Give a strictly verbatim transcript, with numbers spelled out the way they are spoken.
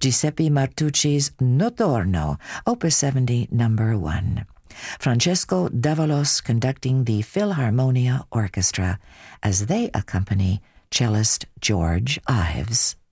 Giuseppe Martucci's Notorno, Opus seventy, number one. Francesco Davalos conducting the Philharmonia Orchestra as they accompany cellist George Ives.